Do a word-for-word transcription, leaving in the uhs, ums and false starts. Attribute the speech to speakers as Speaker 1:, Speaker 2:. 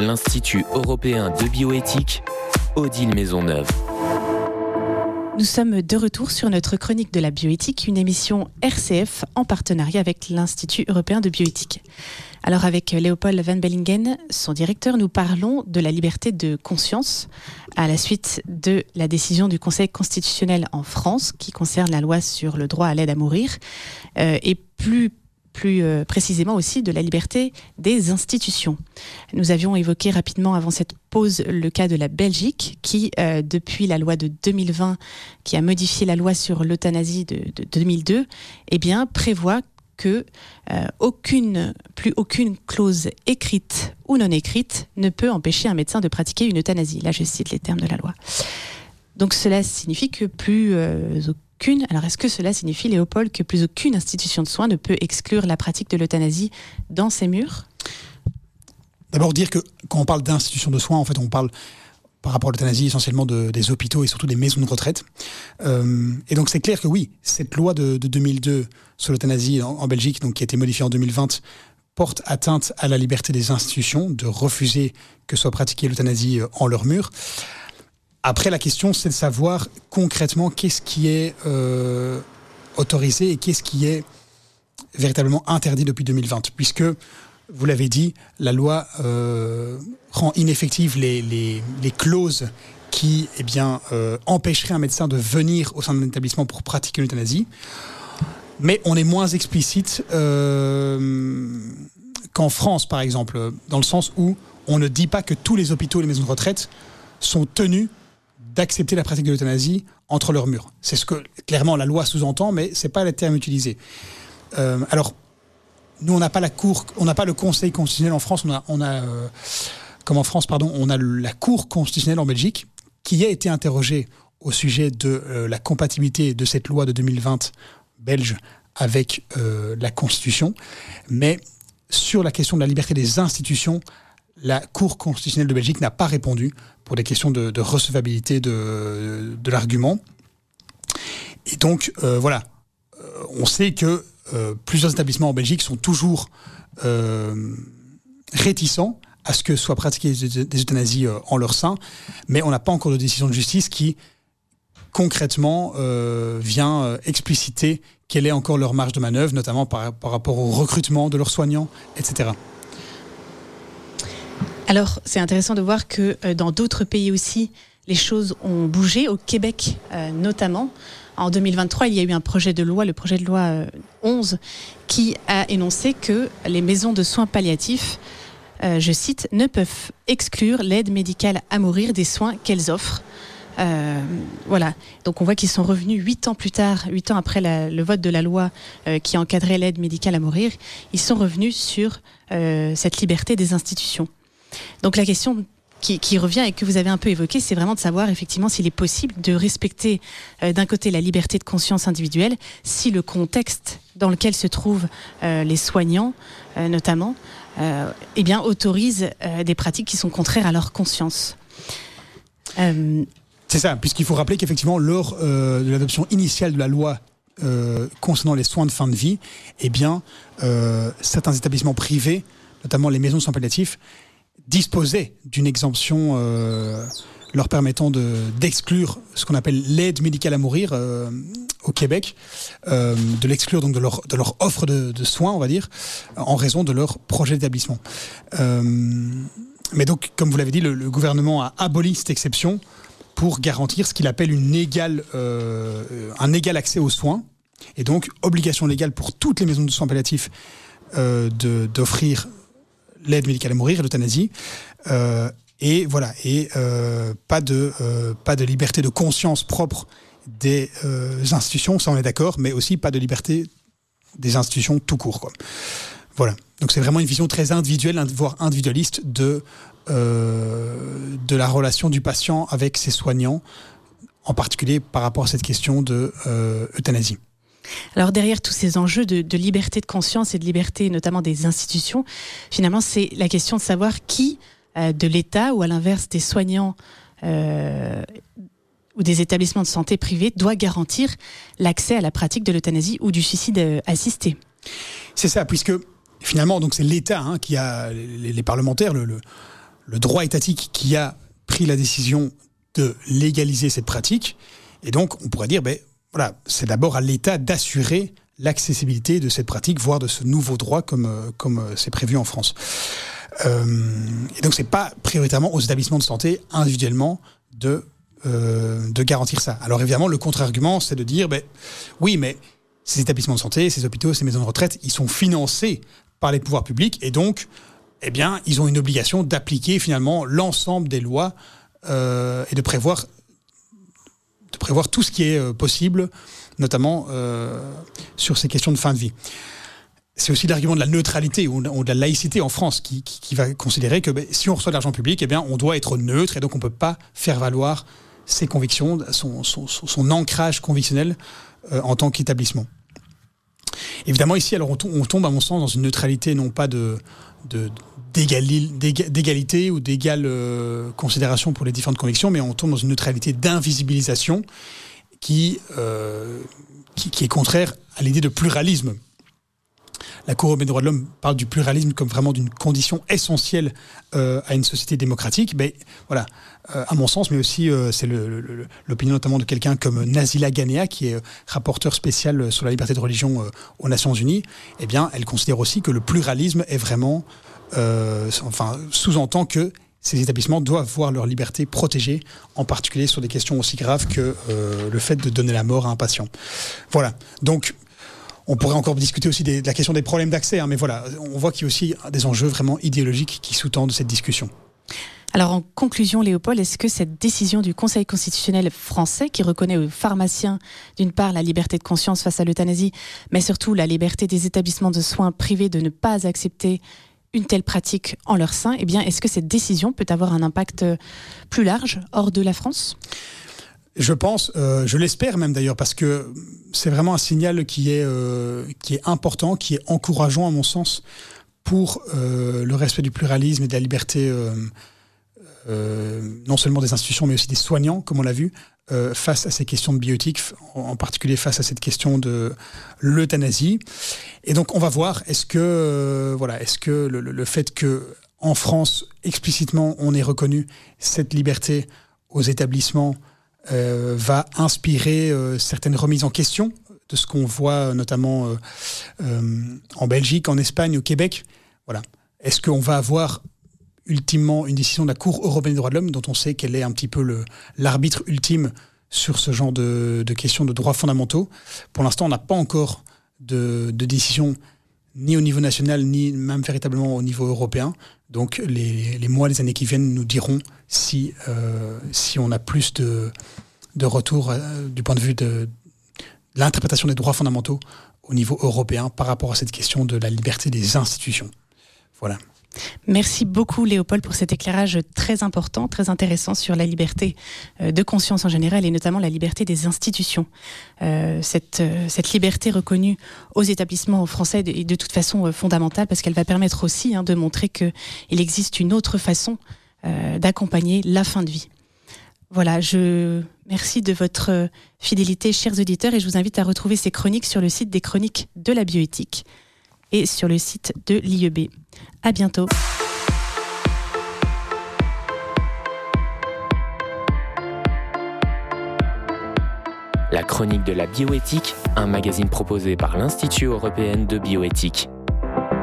Speaker 1: l'Institut européen de bioéthique, Odile Maisonneuve.
Speaker 2: Nous sommes de retour sur notre chronique de la bioéthique, une émission R C F en partenariat avec l'Institut européen de bioéthique. Alors avec Léopold Van Bellingen, son directeur, nous parlons de la liberté de conscience à la suite de la décision du Conseil constitutionnel en France qui concerne la loi sur le droit à l'aide à mourir euh, et plus plus euh, précisément aussi de la liberté des institutions. Nous avions évoqué rapidement avant cette pause le cas de la Belgique qui, euh, depuis la loi de deux mille vingt, qui a modifié la loi sur l'euthanasie de, de deux mille deux, eh bien, prévoit que euh, aucune, plus aucune clause écrite ou non écrite ne peut empêcher un médecin de pratiquer une euthanasie. Là, je cite les termes de la loi. Donc cela signifie que plus euh, aucune... Alors est-ce que cela signifie, Léopold, que plus aucune institution de soins ne peut exclure la pratique de l'euthanasie dans ses murs ?
Speaker 3: D'abord dire que quand on parle d'institutions de soins, en fait on parle par rapport à l'euthanasie essentiellement de, des hôpitaux et surtout des maisons de retraite. Euh, et donc c'est clair que oui, cette loi de, de deux mille deux sur l'euthanasie en, en Belgique, donc qui a été modifiée en deux mille vingt, porte atteinte à la liberté des institutions de refuser que soit pratiquée l'euthanasie en leurs murs. Après, la question, c'est de savoir concrètement qu'est-ce qui est euh, autorisé et qu'est-ce qui est véritablement interdit depuis deux mille vingt. Puisque, vous l'avez dit, la loi euh, rend ineffectives les, les, les clauses qui eh bien, euh, empêcheraient un médecin de venir au sein d'un établissement pour pratiquer l'euthanasie. Mais on est moins explicite euh, qu'en France, par exemple, dans le sens où on ne dit pas que tous les hôpitaux et les maisons de retraite sont tenus d'accepter la pratique de l'euthanasie entre leurs murs. C'est ce que, clairement, la loi sous-entend, mais ce n'est pas le terme utilisé. Euh, alors, nous, on n'a pas la Cour, on n'a pas le Conseil constitutionnel en France, on a, on a euh, comme en France, pardon, on a la Cour constitutionnelle en Belgique, qui a été interrogée au sujet de euh, la compatibilité de cette loi de deux mille vingt belge avec euh, la Constitution. Mais sur la question de la liberté des institutions, la Cour constitutionnelle de Belgique n'a pas répondu pour des questions de, de recevabilité de, de l'argument. Et donc, euh, voilà, euh, on sait que euh, plusieurs établissements en Belgique sont toujours euh, réticents à ce que soient pratiquées des, des euthanasies euh, en leur sein, mais on n'a pas encore de décision de justice qui, concrètement, euh, vient euh, expliciter quelle est encore leur marge de manœuvre, notamment par, par rapport au recrutement de leurs soignants, et cetera.
Speaker 2: Alors, c'est intéressant de voir que euh, dans d'autres pays aussi, les choses ont bougé. Au Québec, euh, notamment, en deux mille vingt-trois, il y a eu un projet de loi, le projet de loi euh, onze, qui a énoncé que les maisons de soins palliatifs, euh, je cite, ne peuvent exclure l'aide médicale à mourir des soins qu'elles offrent. Euh, voilà. Donc on voit qu'ils sont revenus huit ans plus tard, huit ans après la, le vote de la loi euh, qui encadrait l'aide médicale à mourir, ils sont revenus sur euh, cette liberté des institutions. Donc la question qui, qui revient et que vous avez un peu évoquée, c'est vraiment de savoir effectivement s'il est possible de respecter euh, d'un côté la liberté de conscience individuelle, si le contexte dans lequel se trouvent euh, les soignants, euh, notamment, euh, eh bien autorise euh, des pratiques qui sont contraires à leur conscience. Euh,
Speaker 3: C'est ça, puisqu'il faut rappeler qu'effectivement, lors euh, de l'adoption initiale de la loi euh, concernant les soins de fin de vie, eh bien, euh, certains établissements privés, notamment les maisons de soins palliatifs, disposaient d'une exemption euh, leur permettant de, d'exclure ce qu'on appelle l'aide médicale à mourir euh, au Québec, euh, de l'exclure donc de leur, de leur offre de, de soins, on va dire, en raison de leur projet d'établissement. Euh, mais donc, comme vous l'avez dit, le, le gouvernement a aboli cette exception pour garantir ce qu'il appelle une égale, euh, un égal accès aux soins, et donc obligation légale pour toutes les maisons de soins palliatifs euh, de, d'offrir l'aide médicale à mourir, l'euthanasie, euh, et voilà, et euh, pas de euh, pas de liberté de conscience propre des euh, institutions, ça on est d'accord, mais aussi pas de liberté des institutions tout court, quoi. Voilà. Donc c'est vraiment une vision très individuelle, voire individualiste de euh, de la relation du patient avec ses soignants, en particulier par rapport à cette question de euh, euthanasie.
Speaker 2: Alors derrière tous ces enjeux de, de liberté de conscience et de liberté notamment des institutions, finalement c'est la question de savoir qui euh, de l'État ou à l'inverse des soignants euh, ou des établissements de santé privés doit garantir l'accès à la pratique de l'euthanasie ou du suicide assisté.
Speaker 3: C'est ça, puisque finalement donc c'est l'État hein, qui a les, les parlementaires, le, le le droit étatique qui a pris la décision de légaliser cette pratique. Et donc, on pourrait dire, ben, voilà, c'est d'abord à l'État d'assurer l'accessibilité de cette pratique, voire de ce nouveau droit comme, comme c'est prévu en France. Euh, et donc, c'est pas prioritairement aux établissements de santé individuellement de, euh, de garantir ça. Alors évidemment, le contre-argument, c'est de dire, ben, oui, mais ces établissements de santé, ces hôpitaux, ces maisons de retraite, ils sont financés par les pouvoirs publics et donc, eh bien, ils ont une obligation d'appliquer finalement l'ensemble des lois euh, et de prévoir, de prévoir tout ce qui est euh, possible, notamment euh, sur ces questions de fin de vie. C'est aussi l'argument de la neutralité ou de la laïcité en France qui, qui, qui va considérer que ben, si on reçoit de l'argent public, eh bien, on doit être neutre et donc on ne peut pas faire valoir ses convictions, son, son, son ancrage convictionnel euh, en tant qu'établissement. Évidemment, ici, alors on, t- on tombe, à mon sens, dans une neutralité non pas de, de, d'égali, d'éga, d'égalité ou d'égale euh, considération pour les différentes convictions, mais on tombe dans une neutralité d'invisibilisation qui, euh, qui, qui est contraire à l'idée de pluralisme. La Cour européenne des droits de l'homme parle du pluralisme comme vraiment d'une condition essentielle euh, à une société démocratique. Mais voilà, euh, à mon sens, mais aussi euh, c'est le, le, l'opinion notamment de quelqu'un comme Nazila Ghanéa, qui est rapporteur spécial sur la liberté de religion euh, aux Nations Unies. Eh bien, elle considère aussi que le pluralisme est vraiment, euh, enfin, sous-entend que ces établissements doivent voir leur liberté protégée, en particulier sur des questions aussi graves que euh, le fait de donner la mort à un patient. Voilà. Donc, on pourrait encore discuter aussi des, de la question des problèmes d'accès, hein, mais voilà, on voit qu'il y a aussi des enjeux vraiment idéologiques qui sous-tendent cette discussion.
Speaker 2: Alors en conclusion, Léopold, est-ce que cette décision du Conseil constitutionnel français, qui reconnaît aux pharmaciens d'une part la liberté de conscience face à l'euthanasie, mais surtout la liberté des établissements de soins privés de ne pas accepter une telle pratique en leur sein, eh bien, est-ce que cette décision peut avoir un impact plus large hors de la France ?
Speaker 3: Je pense, euh, je l'espère même d'ailleurs, parce que c'est vraiment un signal qui est, euh, qui est important, qui est encourageant à mon sens pour euh, le respect du pluralisme et de la liberté, euh, euh, non seulement des institutions, mais aussi des soignants, comme on l'a vu, euh, face à ces questions de bioéthique, en particulier face à cette question de l'euthanasie. Et donc on va voir, est-ce que, euh, voilà, est-ce que le, le fait que en France, explicitement, on ait reconnu cette liberté aux établissements Euh, va inspirer euh, certaines remises en question de ce qu'on voit notamment euh, euh, en Belgique, en Espagne, au Québec. Voilà. Est-ce qu'on va avoir ultimement une décision de la Cour européenne des droits de l'homme, dont on sait qu'elle est un petit peu le, l'arbitre ultime sur ce genre de, de questions de droits fondamentaux? Pour l'instant, on n'a pas encore de, de décision ni au niveau national, ni même véritablement au niveau européen. Donc les, les mois, les années qui viennent nous diront si, euh, si on a plus de, de retour euh, du point de vue de, de l'interprétation des droits fondamentaux au niveau européen par rapport à cette question de la liberté des institutions. Voilà.
Speaker 2: Merci beaucoup Léopold pour cet éclairage très important, très intéressant sur la liberté de conscience en général et notamment la liberté des institutions. Euh, cette, cette liberté reconnue aux établissements français est de toute façon fondamentale parce qu'elle va permettre aussi hein, de montrer qu'il existe une autre façon euh, d'accompagner la fin de vie. Voilà, je merci de votre fidélité, chers auditeurs, et je vous invite à retrouver ces chroniques sur le site des chroniques de la bioéthique et sur le site de l'I E B. À bientôt.
Speaker 1: La chronique de la bioéthique, un magazine proposé par l'Institut européen de bioéthique.